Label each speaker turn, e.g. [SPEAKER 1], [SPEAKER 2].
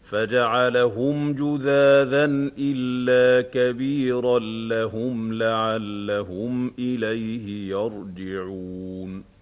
[SPEAKER 1] فَجَعَلَهُمْ جُذَاذًا إِلَّا كَبِيرًا لَّهُمْ لَعَلَّهُمْ إِلَيْهِ يَرْجِعُونَ